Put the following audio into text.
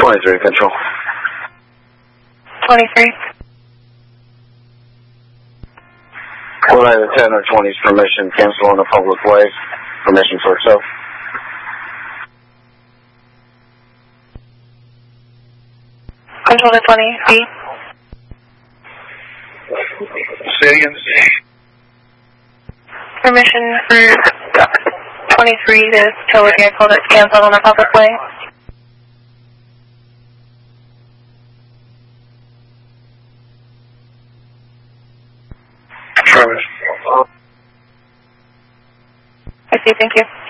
23, control. 23. Will either 10 or 20's permission, cancel on a public way. Permission for itself. Control to 20 feet. Say again. Permission for 23 to tow a vehicle that's canceled on a public way. Affirmative. I see, thank you.